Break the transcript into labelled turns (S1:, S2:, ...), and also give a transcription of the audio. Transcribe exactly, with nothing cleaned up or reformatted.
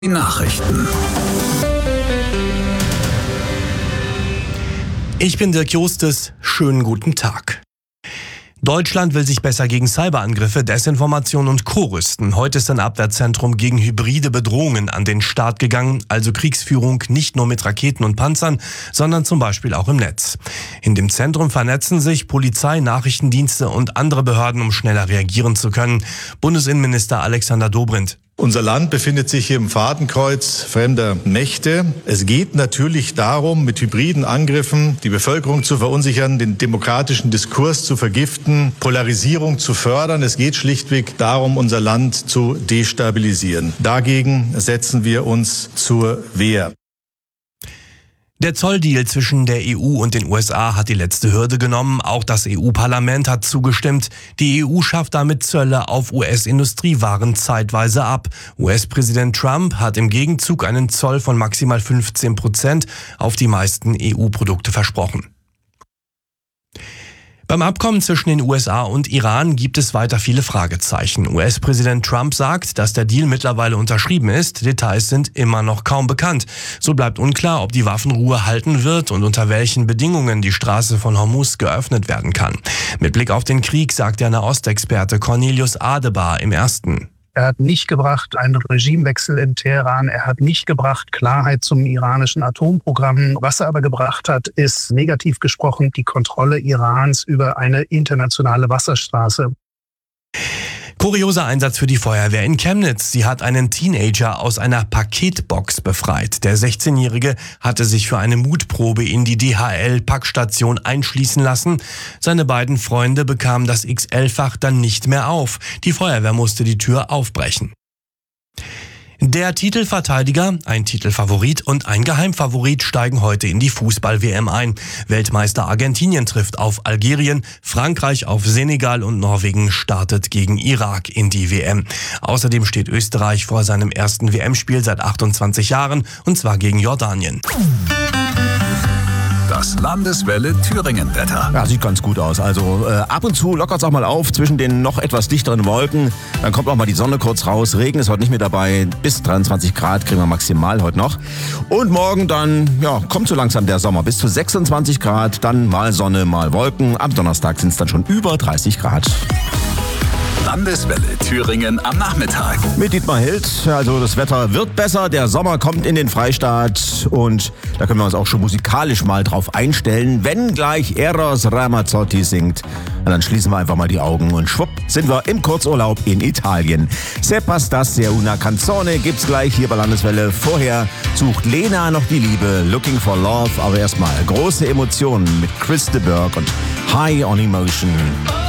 S1: Die Nachrichten.
S2: Ich bin Dirk Justus. Schönen guten Tag. Deutschland will sich besser gegen Cyberangriffe, Desinformation und Co. rüsten. Heute ist ein Abwehrzentrum gegen hybride Bedrohungen an den Start gegangen, also Kriegsführung nicht nur mit Raketen und Panzern, sondern zum Beispiel auch im Netz. In dem Zentrum vernetzen sich Polizei, Nachrichtendienste und andere Behörden, um schneller reagieren zu können. Bundesinnenminister Alexander Dobrindt.
S3: Unser Land befindet sich hier im Fadenkreuz fremder Mächte. Es geht natürlich darum, mit hybriden Angriffen die Bevölkerung zu verunsichern, den demokratischen Diskurs zu vergiften, Polarisierung zu fördern. Es geht schlichtweg darum, unser Land zu destabilisieren. Dagegen setzen wir uns zur Wehr.
S2: Der Zolldeal zwischen der E U und den U S A hat die letzte Hürde genommen. Auch das E U-Parlament hat zugestimmt. Die E U schafft damit Zölle auf U S-Industriewaren zeitweise ab. U S-Präsident Trump hat im Gegenzug einen Zoll von maximal fünfzehn Prozent auf die meisten E U-Produkte versprochen. Beim Abkommen zwischen den U S A und Iran gibt es weiter viele Fragezeichen. U S-Präsident Trump sagt, dass der Deal mittlerweile unterschrieben ist. Details sind immer noch kaum bekannt. So bleibt unklar, ob die Waffenruhe halten wird und unter welchen Bedingungen die Straße von Hormuz geöffnet werden kann. Mit Blick auf den Krieg sagt der Nahostexperte Cornelius Adebar im Ersten.
S4: Er hat nicht gebracht einen Regimewechsel in Teheran. Er hat nicht gebracht Klarheit zum iranischen Atomprogramm. Was er aber gebracht hat, ist negativ gesprochen die Kontrolle Irans über eine internationale Wasserstraße.
S2: Kurioser Einsatz für die Feuerwehr in Chemnitz. Sie hat einen Teenager aus einer Paketbox befreit. Der sechzehnjährige hatte sich für eine Mutprobe in die D H L-Packstation einschließen lassen. Seine beiden Freunde bekamen das X L-Fach dann nicht mehr auf. Die Feuerwehr musste die Tür aufbrechen. Der Titelverteidiger, ein Titelfavorit und ein Geheimfavorit steigen heute in die Fußball-W M ein. Weltmeister Argentinien trifft auf Algerien, Frankreich auf Senegal und Norwegen startet gegen Irak in die W M. Außerdem steht Österreich vor seinem ersten W M-Spiel seit achtundzwanzig Jahren, und zwar gegen Jordanien.
S1: Das Landeswelle Thüringen-Wetter.
S5: Ja, sieht ganz gut aus. Also äh, ab und zu lockert es auch mal auf zwischen den noch etwas dichteren Wolken. Dann kommt auch mal die Sonne kurz raus. Regen ist heute nicht mit dabei. Bis dreiundzwanzig Grad kriegen wir maximal heute noch. Und morgen dann, ja, kommt so langsam der Sommer. Bis zu sechsundzwanzig Grad, dann mal Sonne, mal Wolken. Am Donnerstag sind es dann schon über dreißig Grad.
S1: Landeswelle Thüringen am Nachmittag.
S5: Mit Dietmar Hild. Also das Wetter wird besser, der Sommer kommt in den Freistaat und da können wir uns auch schon musikalisch mal drauf einstellen. Wenn gleich Eros Ramazzotti singt, dann schließen wir einfach mal die Augen und schwupp sind wir im Kurzurlaub in Italien. Se passasse una canzone gibt's gleich hier bei Landeswelle. Vorher sucht Lena noch die Liebe, Looking for Love, aber erstmal große Emotionen mit Chris de Burgh und High on Emotion.